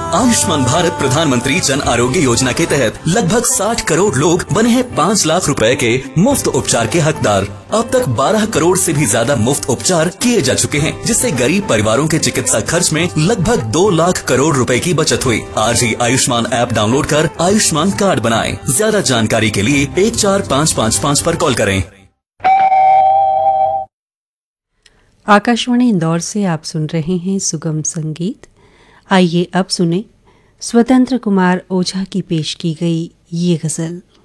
आयुष्मान भारत प्रधानमंत्री जन आरोग्य योजना के तहत लगभग 60 करोड़ लोग बने हैं 5 लाख रुपए के मुफ्त उपचार के हकदार। अब तक 12 करोड़ से भी ज्यादा मुफ्त उपचार किए जा चुके हैं, जिससे गरीब परिवारों के चिकित्सा खर्च में लगभग 2 लाख करोड़ रुपए की बचत हुई। आज ही आयुष्मान ऐप डाउनलोड कर आयुष्मान कार्ड बनाएं। ज्यादा जानकारी के लिए 14555 पर कॉल करें। आकाशवाणी इंदौर से आप सुन रहे हैं सुगम संगीत। आइए अब सुने स्वतंत्र कुमार ओझा की पेश की गई ये गजल।